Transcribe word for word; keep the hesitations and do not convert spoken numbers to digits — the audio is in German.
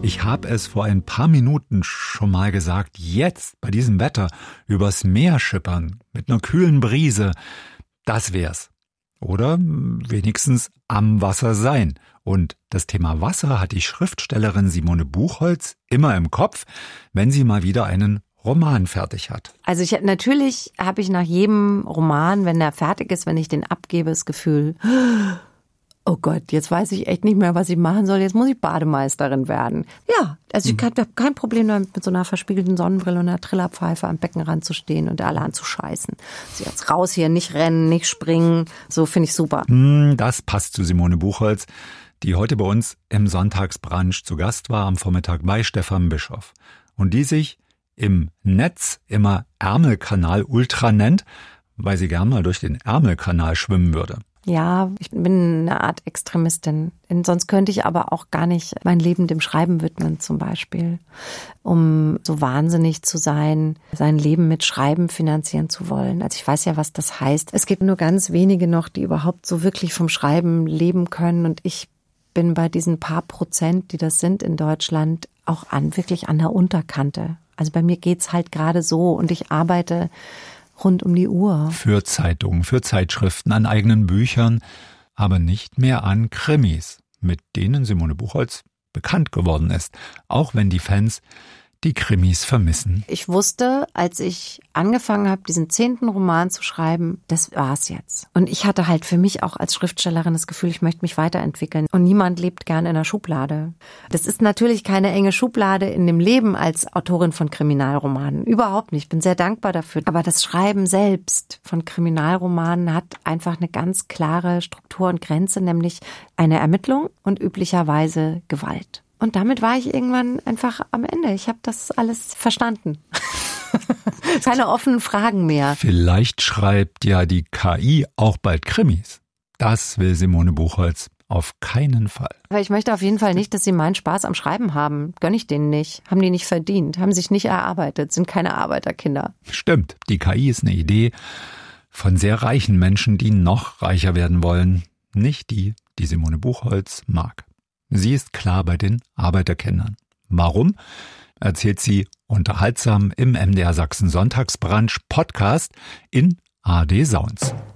Ich habe es vor ein paar Minuten schon mal gesagt, jetzt bei diesem Wetter übers Meer schippern mit einer kühlen Brise, das wär's. Oder wenigstens am Wasser sein. Und das Thema Wasser hat die Schriftstellerin Simone Buchholz immer im Kopf, wenn sie mal wieder einen Roman fertig hat. Also ich natürlich habe ich nach jedem Roman, wenn der fertig ist, wenn ich den abgebe, das Gefühl, oh Gott, jetzt weiß ich echt nicht mehr, was ich machen soll. Jetzt muss ich Bademeisterin werden. Ja, also ich habe kein Problem damit, mit so einer verspiegelten Sonnenbrille und einer Trillerpfeife am Beckenrand zu stehen und alle anzuscheißen. Also jetzt raus hier, nicht rennen, nicht springen. So finde ich super. Das passt zu Simone Buchholz, die heute bei uns im Sonntagsbrunch zu Gast war am Vormittag bei Stefan Bischoff. Und die sich im Netz immer Ärmelkanal Ultra nennt, weil sie gern mal durch den Ärmelkanal schwimmen würde. Ja, ich bin eine Art Extremistin. Sonst könnte ich aber auch gar nicht mein Leben dem Schreiben widmen zum Beispiel. Um so wahnsinnig zu sein, sein Leben mit Schreiben finanzieren zu wollen. Also ich weiß ja, was das heißt. Es gibt nur ganz wenige noch, die überhaupt so wirklich vom Schreiben leben können. Und ich bin bei diesen paar Prozent, die das sind in Deutschland, auch an wirklich an der Unterkante. Also bei mir geht's halt gerade so und ich arbeite rund um die Uhr. Für Zeitungen, für Zeitschriften, an eigenen Büchern, aber nicht mehr an Krimis, mit denen Simone Buchholz bekannt geworden ist, auch wenn die Fans die Krimis vermissen. Ich wusste, als ich angefangen habe, diesen zehnten Roman zu schreiben, das war's jetzt. Und ich hatte halt für mich auch als Schriftstellerin das Gefühl, ich möchte mich weiterentwickeln. Und niemand lebt gern in einer Schublade. Das ist natürlich keine enge Schublade in dem Leben als Autorin von Kriminalromanen. Überhaupt nicht. Ich bin sehr dankbar dafür. Aber das Schreiben selbst von Kriminalromanen hat einfach eine ganz klare Struktur und Grenze, nämlich eine Ermittlung und üblicherweise Gewalt. Und damit war ich irgendwann einfach am Ende. Ich habe das alles verstanden. Keine offenen Fragen mehr. Vielleicht schreibt ja die K I auch bald Krimis. Das will Simone Buchholz auf keinen Fall. Aber ich möchte auf jeden Fall nicht, dass sie meinen Spaß am Schreiben haben. Gönne ich denen nicht. Haben die nicht verdient. Haben sich nicht erarbeitet. Sind keine Arbeiterkinder. Stimmt. Die K I ist eine Idee von sehr reichen Menschen, die noch reicher werden wollen. Nicht die, die Simone Buchholz mag. Sie ist klar bei den Arbeiterkindern. Warum? Erzählt sie unterhaltsam im M D R Sachsen Sonntagsbrunch Podcast in A R D Sounds.